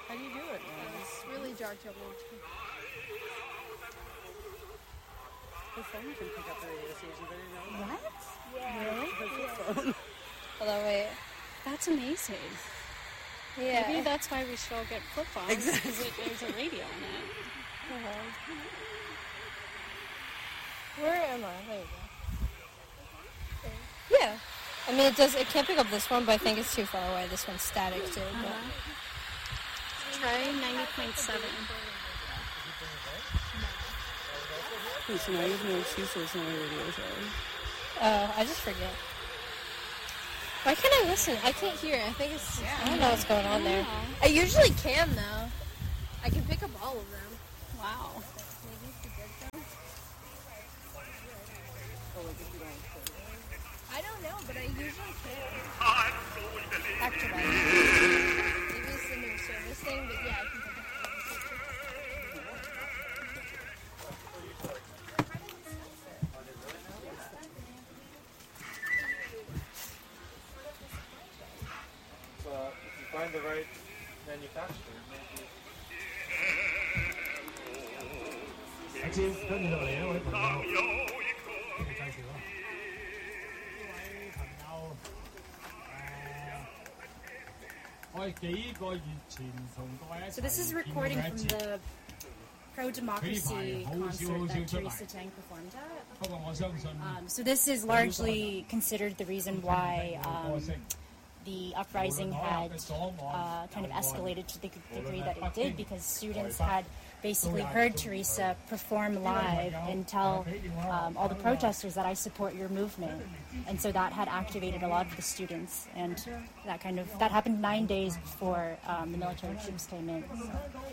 How do you do it, man? It's really jaw-dropping. The phone can pick up the radio stations. I didn't know that. What? Yeah. Really? The flip phone. Hold on, wait. That's amazing. Yeah. Maybe that's why we should all get flip phones. Exactly. Because there's a radio on it. Where am I? There you go. Yeah. I mean, it can't pick up this one, but I think it's too far away. This one's static, too. But. Try 90.7. So now you have no excuse to listen to my radio show. Oh, I just forget. Why can't I listen? I can't hear. I think it's... I don't know what's going on there. I usually can, though. I can pick up all of them. Wow. Maybe if you did them. I don't know, but I usually can. Actually, maybe it's the new service thing, but yeah, I can pick up But if you find the right manufacturer, maybe. 阿超，跟住落嚟一位朋友，俾佢介紹啦。呢位朋友，我係幾個月前同各位一齊 So this is recording from the pro-democracy concert that Teresa Tang performed at. 不過我相信 So this is largely considered the reason why the uprising had kind of escalated to the degree that it did, because students had basically heard Teresa perform live and tell all the protesters that I support your movement, and so that had activated a lot of the students, and that happened 9 days before the military troops came in. So.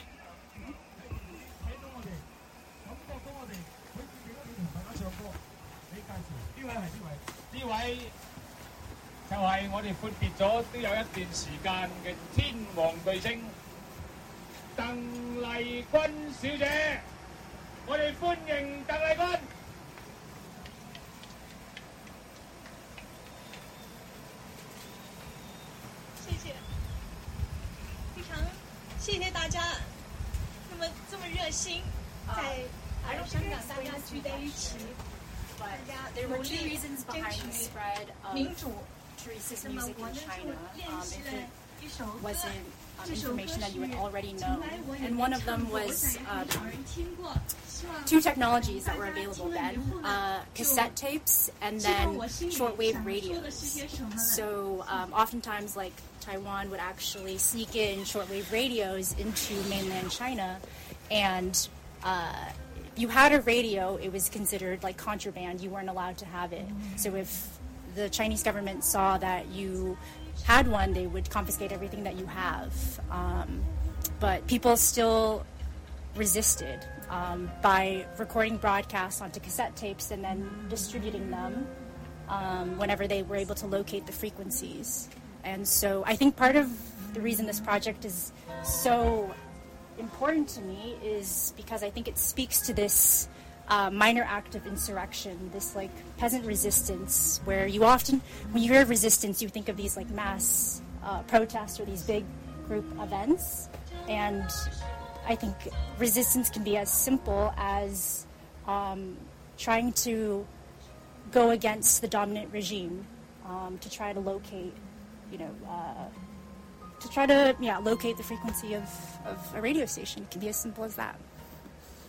呢位就係我哋闊別咗都有一段時間嘅天王巨星鄧麗君小姐，我哋歡迎鄧麗君。 谢谢，非常谢谢大家，这么热心，在香港大家聚在一起。 There were two reasons behind the spread of Teresa's music in China. If it wasn't information that you would already know. And one of them was two technologies that were available then, cassette tapes and then shortwave radios. So oftentimes, like, Taiwan would actually sneak in shortwave radios into mainland China, and you had a radio, it was considered like contraband. You weren't allowed to have it. So if the Chinese government saw that you had one, they would confiscate everything that you have. But people still resisted by recording broadcasts onto cassette tapes and then distributing them whenever they were able to locate the frequencies. And so I think part of the reason this project is so important to me is because I think it speaks to this minor act of insurrection, this like peasant resistance, where you often, when you hear of resistance, you think of these like mass protests or these big group events, and I think resistance can be as simple as trying to go against the dominant regime, to try to locate, locate the frequency of a radio station. It can be as simple as that.